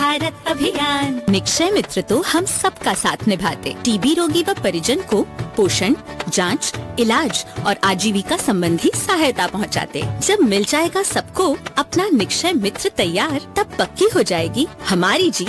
भारत अभियान। निक्षय मित्र तो हम सबका साथ निभाते। टीबी रोगी व परिजन को पोषण, जांच, इलाज और आजीविका संबंधी सहायता पहुंचाते। जब मिल जाएगा सबको अपना निक्षय मित्र तैयार, तब पक्की हो जाएगी हमारी जीत